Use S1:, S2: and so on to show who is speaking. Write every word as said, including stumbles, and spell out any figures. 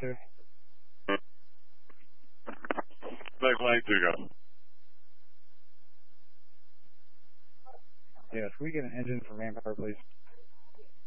S1: two.
S2: Next lane two, go.
S1: Yes, we get an engine for manpower, please.